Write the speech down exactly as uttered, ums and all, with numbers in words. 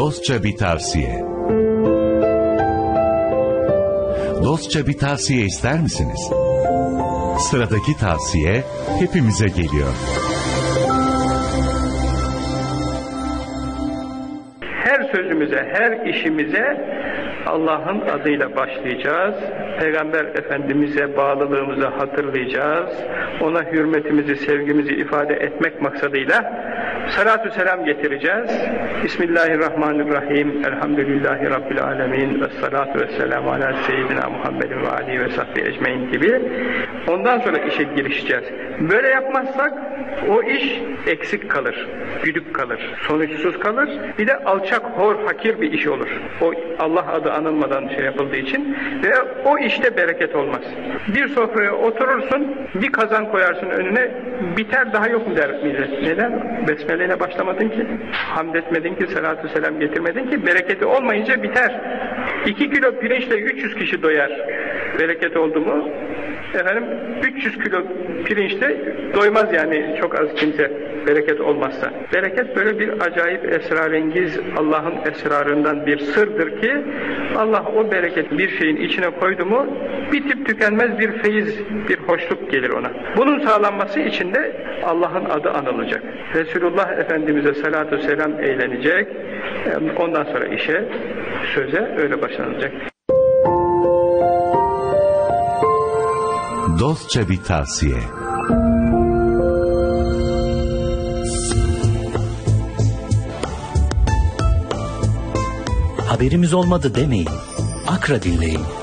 Dostça bir tavsiye. Dostça bir tavsiye ister misiniz? Sıradaki tavsiye hepimize geliyor. Her sözümüze, her işimize Allah'ın adıyla başlayacağız. Peygamber Efendimiz'e bağlılığımızı hatırlayacağız. Ona hürmetimizi, sevgimizi ifade etmek maksadıyla salatü selam getireceğiz. Bismillahirrahmanirrahim. Elhamdülillahi Rabbil alemin. Ve salatu ve selamu ala seyyidina Muhammedin ve alihi ve sahbihi ecmaîn gibi. Ondan sonra işe girişeceğiz. Böyle yapmazsak o iş eksik kalır, güdük kalır, sonuçsuz kalır. Bir de alçak, hor, hakir bir iş olur. O Allah adı anılmadan şey yapıldığı için ve o işte bereket olmaz. Bir sofraya oturursun, bir kazan koyarsın önüne, biter daha yok mu der millet. Neden? Besmeleyle başlamadın ki, hamd etmedin ki, salatü selam getirmedin ki, bereketi olmayınca biter. İki kilo pirinçle üç yüz kişi doyar. Bereket oldu mu? Efendim, üç yüz kilo pirinçte doymaz yani çok az kimse, bereket olmazsa. Bereket böyle bir acayip esrarengiz, Allah'ın esrarından bir sırdır ki Allah o bereket bir şeyin içine koydu mu bitip tükenmez bir feyiz, bir hoşluk gelir ona. Bunun sağlanması için de Allah'ın adı anılacak. Resulullah Efendimiz'e salatu selam eylenecek. Ondan sonra işe, söze öyle başlanacak. Dostça bir tavsiye. Haberimiz olmadı demeyin. Akra dinleyin.